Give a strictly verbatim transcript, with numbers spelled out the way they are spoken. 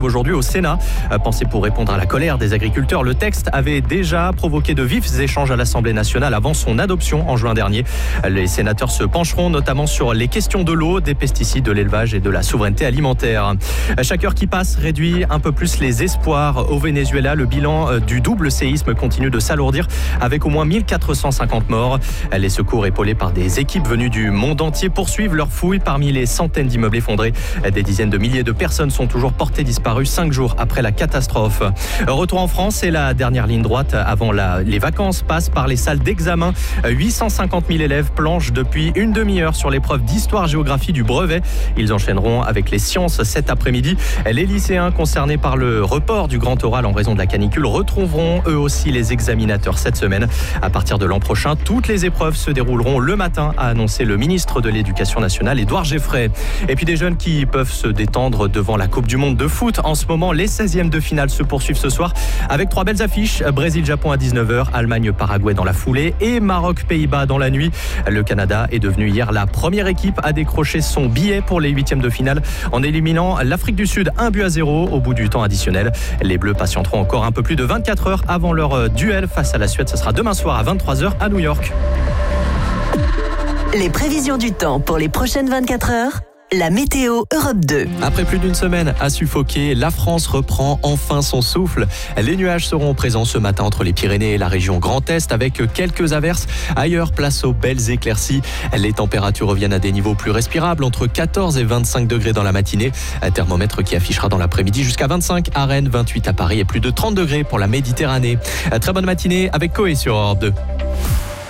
Aujourd'hui au Sénat, pensé pour répondre à la colère des agriculteurs, le texte avait déjà provoqué de vifs échanges à l'Assemblée nationale avant son adoption en juin dernier. Les sénateurs se pencheront notamment sur les questions de l'eau, des pesticides, de l'élevage et de la souveraineté alimentaire. Chaque heure qui passe réduit un peu plus les espoirs. Au Venezuela, le bilan du double séisme continue de s'alourdir avec au moins mille quatre cent cinquante morts. Les secours épaulés par des équipes venues du monde entier poursuivent leurs fouilles parmi les centaines d'immeubles effondrés. Des dizaines de milliers de personnes sont toujours portées disparues cinq jours après la catastrophe. Retour en France et la dernière ligne droite avant la, les vacances passe par les salles d'examen. huit cent cinquante mille élèves planchent depuis une demi-heure sur l'épreuve d'histoire-géographie du brevet. Ils enchaîneront avec les sciences cet après-midi. Les lycéens concernés par le report du grand oral en raison de la canicule retrouveront eux aussi les examinateurs cette semaine. À partir de l'an prochain, toutes les épreuves se dérouleront le matin, a annoncé le ministre de l'Éducation nationale, Édouard Geffray. Et puis des jeunes qui peuvent se détendre devant la Coupe du Monde de foot. En ce moment, les seizièmes de finale se poursuivent ce soir avec trois belles affiches. Brésil-Japon à dix-neuf heures, Allemagne-Paraguay dans la foulée et Maroc-Pays-Bas dans la nuit. Le Canada est devenu hier la première équipe à décrocher son billet pour les huitièmes de finale en éliminant l'Afrique du Sud un but à zéro au bout du temps additionnel. Les Bleus patienteront encore un peu plus de vingt-quatre heures avant leur duel face à la Suède. Ce sera demain soir à vingt-trois heures à New York. Les prévisions du temps pour les prochaines vingt-quatre heures. La météo Europe deux. Après plus d'une semaine à suffoquer, la France reprend enfin son souffle. Les nuages seront présents ce matin entre les Pyrénées et la région Grand Est avec quelques averses. Ailleurs, place aux belles éclaircies. Les températures reviennent à des niveaux plus respirables, entre quatorze et vingt-cinq degrés dans la matinée. Un thermomètre qui affichera dans l'après-midi jusqu'à vingt-cinq à Rennes, vingt-huit à Paris et plus de trente degrés pour la Méditerranée. Très bonne matinée avec Coé sur Europe deux.